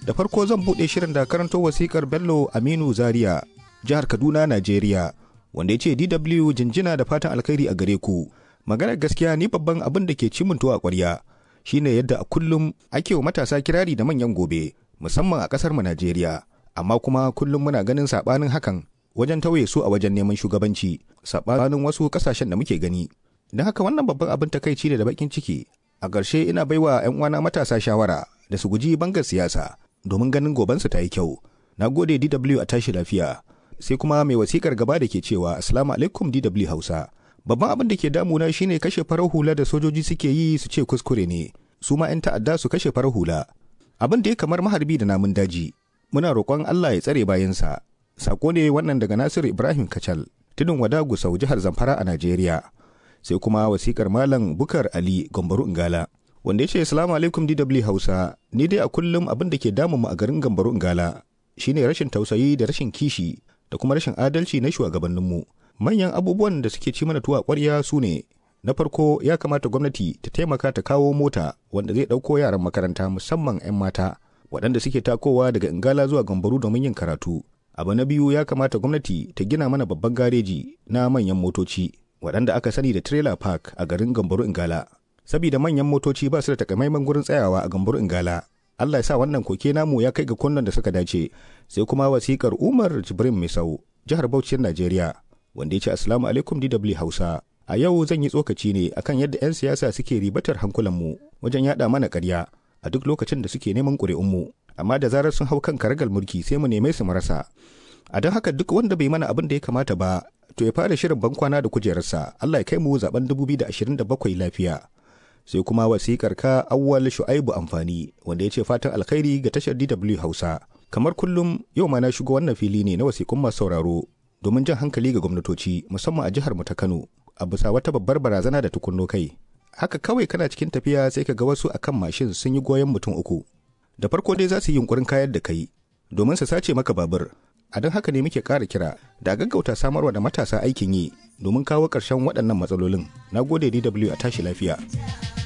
Da farko zan buɗe shirin da karanto wasikar Bello Aminu Zaria, jihar Kaduna, Najeriya, wanda ya ce DW jinjina da fatan alkhairi a gare ku. Maganar gaskiya ni babban abin da ke cimintuwa a ƙwarya shine yadda a kullum ake wa matasa kirari da manyan gobe, musamman a ƙasar mu Najeriya. Amma kuma kullum muna ganin saɓanin hakan wajen tauye su a wajen neman shugabanci, saɓanin wasu ƙasashen da muke gani. Don haka wannan babban abin takaici ne da bakin ciki. A ƙarshe ina baiwa 'yan uwana matasa shawara da su guji bangar siyasa domin ganin gobansu ta yi kyau. Na gode DW a tashi lafiya. Sai kuma mai wasikar gaba da ke cewa Assalamu alaikum DW Hausa. Babban abin da ke damuna shine kashe farar hula da sojoji suke yi su ce kuskure ne. Su ma 'yan ta'adda su kashe farar hula. Abin da ya kamar maharbi da namun daji. Muna roƙon Allah ya tsare bayansa. Sako ne wannan daga Nasiru Ibrahim Kacal, Tudun Wada Gusau, jihar Zamfara a Najeriya. Sai kuma wasikar Malam Bukar Ali Gambaru Ingala, wanda ya ce Assalamu alaikum DW Hausa. Ni dai a kullum abin da ke damun mu a garin Gambaru Ingala shine rashin tausayi da rashin kishi da kuma rashin adalci na shugabanninmu. Manyan abubuwan da suke ci mana tuwa ƙwarya su ne: na farko, ya kamata gwamnati ta taimaka ta kawo mota wanda zai ɗauko yaran makaranta musamman 'yan mata waɗanda suke takowa daga Ingala zuwa Gambaru domin yin karatu. Abu na biyu, ya kamata gwamnati ta gina mana babban gareji na manyan motoci waɗanda aka sani da trailer park a garin Gambaru Ingala. Sabida manyan motoci ba su da takamaiman gurin tsayawa a Gambaru Ingala. Allah ya sa wannan koke namu ya kai ga kunnan da suka dace. Sai kuma wasikar Umar Jibrin Misau, jihar Bauchi, Najeriya, wanda ya ce Assalamu alaikum DW Hausa. A yau zan yi tsokaci ne akan yadda 'yan siyasa suke ribatar hankulanmu wajen yaɗa mana ƙarya a duk lokacin da suke neman ƙuri'unmu. Amma da zarar sun hau kan karagal mulki sai mu neme su marasa. A don haka duk wanda bai mana abin da ya kamata ba, to ya fara shirin bankwana da kujerarsa. Allah ya kai mu zaben 2027 lafiya. Sai kuma wasikar ka Awwal Shu'aibu Amfani, wanda ya ce fatan alkhairi ga tashar DW Hausa. Kamar kullum yau ma na shigo wannan fili ne na wasikun masu sauraro domin jan hankali ga gwamnatoci musamman a jihar mu ta Kano a bisa wata babbar barazana da tukunno kai. Haka kawai kana cikin tafiya sai ka ga wasu akan mashin sun yi goyon mutum uku. Da farko dai za su yi yunkurin kayar da kai domin su sace maka babur. A don haka ne muke ƙara kira da gaggauta samarwa da matasa aikin yi domin kawo ƙarshen waɗannan matsalolin. Na gode DW a tashi lafiya.